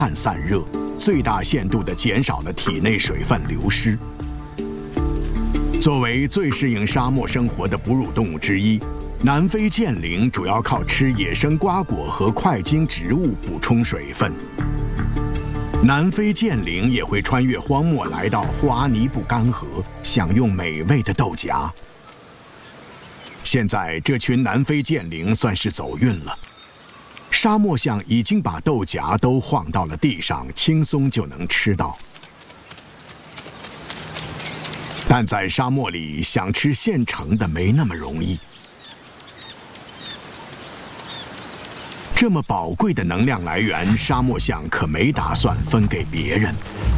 汗散热，最大限度地减少了体内水分流失。作为最适应沙漠生活的哺乳动物之一，南非剑羚主要靠吃野生瓜果和块茎植物补充水分。南非剑羚也会穿越荒漠来到霍阿尼布干河，享用美味的豆荚。现在这群南非剑羚算是走运了，沙漠象已经把豆荚都晃到了地上，轻松就能吃到。但在沙漠里想吃现成的没那么容易。这么宝贵的能量来源，沙漠象可没打算分给别人。